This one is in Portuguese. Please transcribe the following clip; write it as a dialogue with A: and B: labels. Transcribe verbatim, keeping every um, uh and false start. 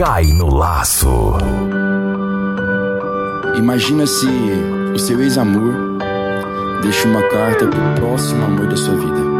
A: Cai no Laço.
B: Imagina se o seu ex-amor deixa uma carta pro próximo amor da sua vida.